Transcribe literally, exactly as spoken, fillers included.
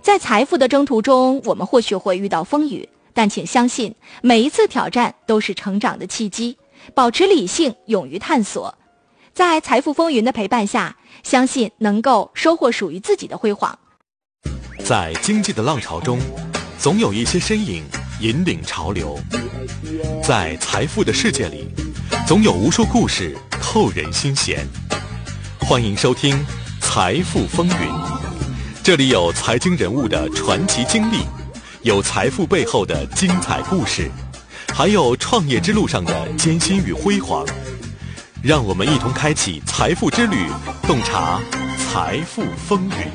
在财富的征途中，我们或许会遇到风雨，但请相信，每一次挑战都是成长的契机。保持理性，勇于探索，在财富风云的陪伴下，相信能够收获属于自己的辉煌。 在经济的浪潮中，总有一些身影引领潮流；在财富的世界里，总有无数故事扣人心弦。欢迎收听《财富风云》，这里有财经人物的传奇经历，有财富背后的精彩故事，还有创业之路上的艰辛与辉煌。让我们一同开启财富之旅，洞察财富风云。